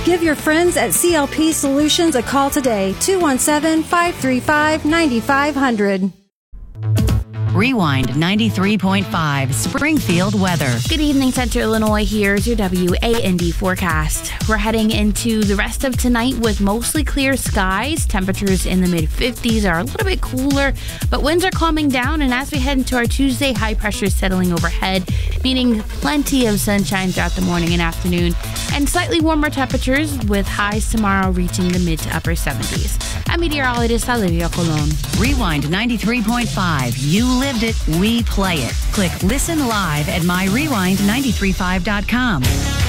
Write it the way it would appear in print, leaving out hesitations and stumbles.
Give your friends at CLP Solutions a call today, 217-535-9500. Rewind 93.5 Springfield weather. Good evening, Central Illinois. Here's your WAND forecast. We're heading into the rest of tonight with mostly clear skies. Temperatures in the mid-50s are a little bit cooler, but winds are calming down. And as we head into our Tuesday, high pressure is settling overhead, meaning plenty of sunshine throughout the morning and afternoon, and slightly warmer temperatures with highs tomorrow reaching the mid to upper 70s. I'm meteorologist Olivia Colon. Rewind 93.5. You lived it, we play it. Click listen live at myrewind935.com.